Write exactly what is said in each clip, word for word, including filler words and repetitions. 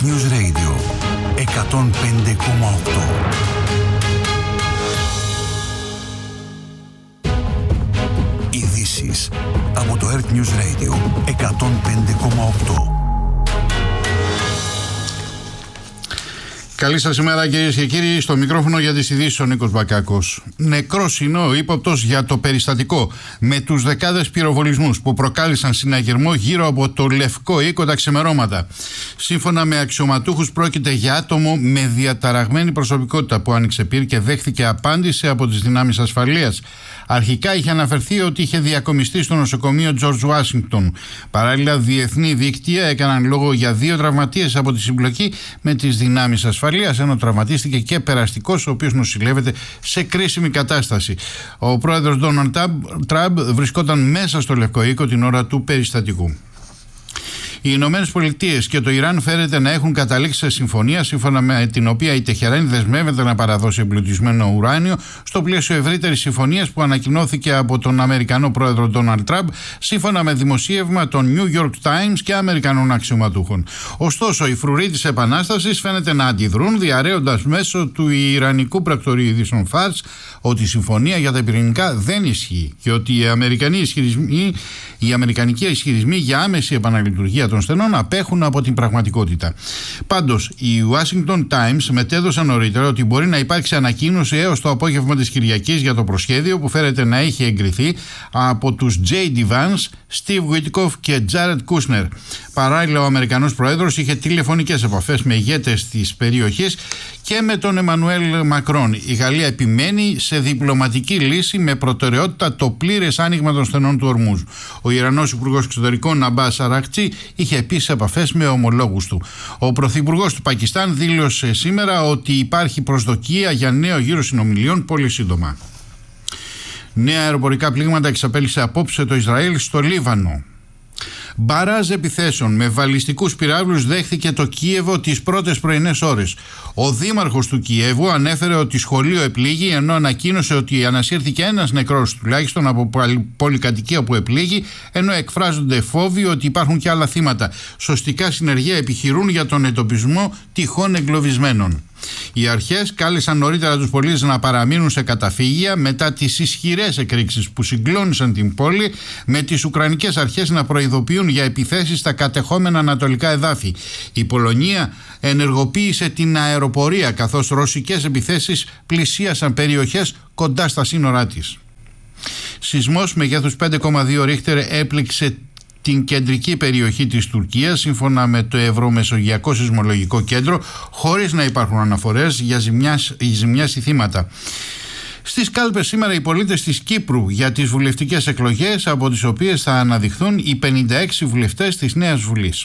Earth News Radio εκατόν πέντε κόμμα οκτώ. Ειδήσεις από το Earth News Radio εκατόν πέντε κόμμα οκτώ. Καλή σας ημέρα, κυρίες και κύριοι. Στο μικρόφωνο για τις ειδήσεις ο Νίκος Μπακάκος. Νεκρός είναι ο ύποπτος για το περιστατικό με τους δεκάδες πυροβολισμούς που προκάλεσαν συναγερμό γύρω από το Λευκό Οίκο τα ξημερώματα. Σύμφωνα με αξιωματούχους, πρόκειται για άτομο με διαταραγμένη προσωπικότητα που άνοιξε πυρ και δέχθηκε απάντηση από τις δυνάμεις ασφαλείας. Αρχικά είχε αναφερθεί ότι είχε διακομιστεί στο νοσοκομείο George Washington. Παράλληλα, διεθνή δίκτυα έκαναν λόγο για δύο τραυματίες από τη συμπλοκή με τις δυνάμεις ασφαλείας, ενώ τραυματίστηκε και περαστικός, ο οποίος νοσηλεύεται σε κρίσιμη κατάσταση. Ο πρόεδρος Ντόναλντ Τραμπ βρισκόταν μέσα στο Λευκό Οίκο την ώρα του περιστατικού. Οι Ηνωμένες Πολιτείες και το Ιράν φέρεται να έχουν καταλήξει σε συμφωνία, σύμφωνα με την οποία η Τεχεράνη δεσμεύεται να παραδώσει εμπλουτισμένο ουράνιο στο πλαίσιο ευρύτερης συμφωνίας που ανακοινώθηκε από τον Αμερικανό πρόεδρο Ντόναλντ Τραμπ, σύμφωνα με δημοσίευμα των New York Times και Αμερικανών αξιωματούχων. Ωστόσο, οι φρουροί της Επανάστασης φαίνεται να αντιδρούν, διαρρέοντας μέσω του Ιρανικού πρακτορείου ειδήσεων Φάρς ότι η συμφωνία για τα πυρηνικά δεν ισχύει και ότι οι αμερικανοί ισχυρισμοί, οι αμερικανικοί ισχυρισμοί για άμεση επαναλειτουργία των στενών απέχουν από την πραγματικότητα. Πάντως, οι Washington Times μετέδωσαν νωρίτερα ότι μπορεί να υπάρξει ανακοίνωση έως το απόγευμα της Κυριακής για το προσχέδιο που φέρεται να έχει εγκριθεί από τους τζέι ντι Vance, Steve Witkoff και Jared Kushner. Παράλληλα, ο Αμερικανός Πρόεδρος είχε τηλεφωνικές επαφές με ηγέτες της περιοχής και με τον Εμμανουέλ Μακρόν. Η Γαλλία επιμένει σε διπλωματική λύση με προτεραιότητα το πλήρες άνοιγμα των στενών του Ορμούζ. Ο Ιρανός Υπουργός Εξωτερικών Αμπάς Αρακτσί είχε επίσης επαφές με ομολόγους του. Ο Πρωθυπουργός του Πακιστάν δήλωσε σήμερα ότι υπάρχει προσδοκία για νέο γύρο συνομιλιών πολύ σύντομα. Νέα αεροπορικά πλήγματα εξαπέλυσε απόψε το Ισραήλ στο Λίβανο. Μπαράζ επιθέσεων με βαλιστικούς πυράβλους δέχθηκε το Κίεβο τις πρώτες πρωινές ώρες. Ο δήμαρχος του Κιέβου ανέφερε ότι σχολείο επλήγει, ενώ ανακοίνωσε ότι ανασύρθηκε ένας νεκρός τουλάχιστον από πολυκατοικία που επλήγει, ενώ εκφράζονται φόβοι ότι υπάρχουν και άλλα θύματα. Σωστικά συνεργεία επιχειρούν για τον εντοπισμό τυχόν εγκλωβισμένων. Οι αρχές κάλεσαν νωρίτερα τους πολίτες να παραμείνουν σε καταφύγια μετά τις ισχυρές εκρήξεις που συγκλώνησαν την πόλη, με τις Ουκρανικές αρχές να προειδοποιούν για επιθέσεις στα κατεχόμενα ανατολικά εδάφη. Η Πολωνία ενεργοποίησε την αεροπορία, καθώς ρωσικές επιθέσεις πλησίασαν περιοχές κοντά στα σύνορά της. Σεισμός μεγέθους πέντε κόμμα δύο ρίχτερ έπληξε την κεντρική περιοχή της Τουρκίας, σύμφωνα με το Ευρωμεσογειακό Σεισμολογικό Κέντρο, χωρίς να υπάρχουν αναφορές για ζημιάς, ζημιάς ή θύματα. Στις κάλπες σήμερα οι πολίτες της Κύπρου για τις βουλευτικές εκλογές, από τις οποίες θα αναδειχθούν οι πενήντα έξι βουλευτές της Νέας Βουλής.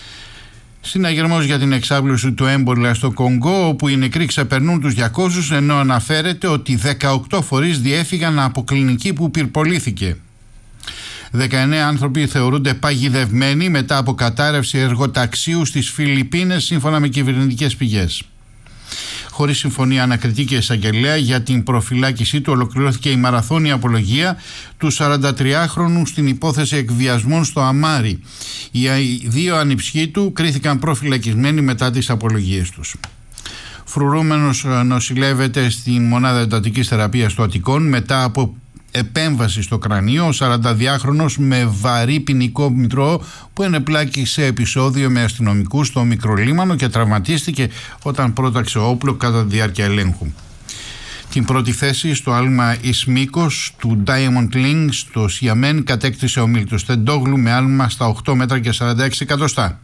Συναγερμός για την εξάπλωση του έμπολα στο Κονγκό, όπου οι νεκροί ξεπερνούν τους διακόσιους, ενώ αναφέρεται ότι δεκαοκτώ φορείς διέφυγαν από κλινική που πυρπολήθηκε. δεκαεννέα άνθρωποι θεωρούνται παγιδευμένοι μετά από κατάρρευση εργοταξίου στις Φιλιππίνες, σύμφωνα με κυβερνητικές πηγές. Χωρίς συμφωνία ανακριτή και εισαγγελέα για την προφυλάκησή του, ολοκληρώθηκε η μαραθώνια απολογία του σαραντατριάχρονου στην υπόθεση εκβιασμών στο Αμάρι. Οι δύο ανιψιοί του κρίθηκαν προφυλακισμένοι μετά τις απολογίες τους. Φρουρούμενος νοσηλεύεται στην μονάδα εντατικής θεραπείας του Αττικών μετά από επέμβαση στο κρανίο. Ο σαρανταδυάχρονος με βαρύ ποινικό μητρό που ενεπλάκη σε επεισόδιο με αστυνομικούς στο Μικρολίμανο και τραυματίστηκε όταν πρόταξε όπλο κατά τη διάρκεια ελέγχου. Την πρώτη θέση στο άλμα εις μήκος του Diamond League στο Σιαμέν κατέκτησε ο Μίλτος Τεντόγλου με άλμα στα οκτώ μέτρα και σαράντα έξι εκατοστά.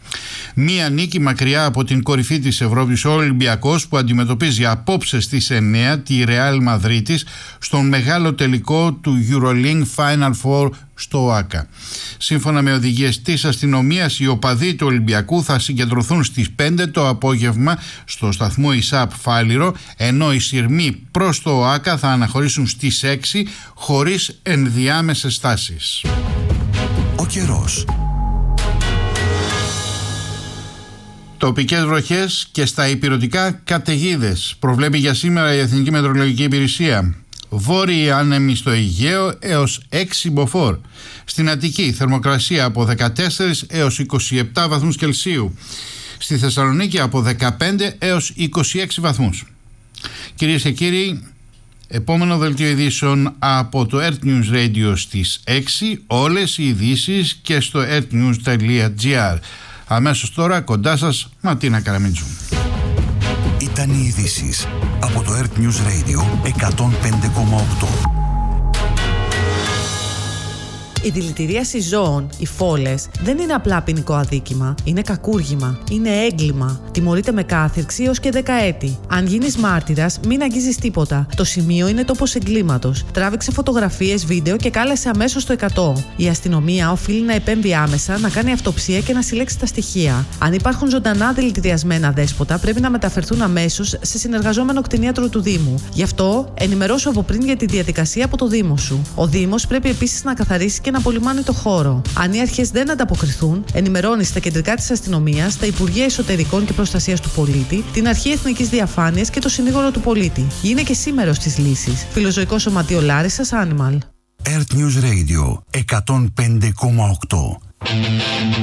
Μία νίκη μακριά από την κορυφή της Ευρώπης, ο Ολυμπιακός, που αντιμετωπίζει απόψε στις εννέα τη Ρεάλ Μαδρίτης στον μεγάλο τελικό του EuroLeague Final Four στο ΟΑΚΑ. Σύμφωνα με οδηγίες της αστυνομίας, οι οπαδοί του Ολυμπιακού θα συγκεντρωθούν στις πέντε το απόγευμα στο σταθμό ΙΣΑΠ Φάληρο, ενώ οι σειρμοί προς το ΟΑΚΑ θα αναχωρήσουν στις έξι χωρίς ενδιάμεσες στάσεις. Ο καιρός. Τοπικές βροχές και στα ηπειρωτικά καταιγίδες προβλέπει για σήμερα η Εθνική Μετεωρολογική Υπηρεσία. Βόρειοι άνεμοι στο Αιγαίο έως έξι μποφόρ. Στην Αττική θερμοκρασία από δεκατέσσερα έως είκοσι επτά βαθμούς Κελσίου. Στη Θεσσαλονίκη από δεκαπέντε έως είκοσι έξι βαθμούς. Κυρίες και κύριοι, επόμενο δελτίο ειδήσεων από το Earth News Radio στις έξι, όλες οι ειδήσεις και στο earthnews τελεία gr. Αμέσως τώρα κοντά σας Ματίνα Καραμίτζου. Ήταν οι ειδήσεις από το Earth News Radio εκατόν πέντε κόμμα οκτώ. Η δηλητηρίαση ζώων, οι φόλες, δεν είναι απλά ποινικό αδίκημα. Είναι κακούργημα. Είναι έγκλημα. Τιμωρείται με κάθυρξη έως και δέκα έτη. Αν γίνεις μάρτυρας, μην αγγίζεις τίποτα. Το σημείο είναι τόπος εγκλήματος. Τράβηξε φωτογραφίες, βίντεο και κάλεσε αμέσως το εκατό. Η αστυνομία οφείλει να επέμβει άμεσα, να κάνει αυτοψία και να συλλέξει τα στοιχεία. Αν υπάρχουν ζωντανά δηλητηριασμένα δέσποτα, πρέπει να μεταφερθούν αμέσως σε συνεργαζόμενο κτηνίατρο του Δήμου. Γι' αυτό, ενημερώσου από πριν για τη διαδικασία από το Δήμο σου. Ο Δήμος πρέπει επίσης να καθαρίσει και να απολυμάνει το χώρο. Αν οι αρχές δεν ανταποκριθούν, ενημερώνει στα κεντρικά της αστυνομίας, τα Υπουργεία Εσωτερικών και Προστασίας του Πολίτη, την Αρχή Εθνικής Διαφάνειας και το Συνήγορο του Πολίτη. Γίνε και σήμερος της λύσης. Φιλοζωικό Σωματείο Λάρισσας, Animal. Earth News Radio εκατόν πέντε κόμμα οκτώ.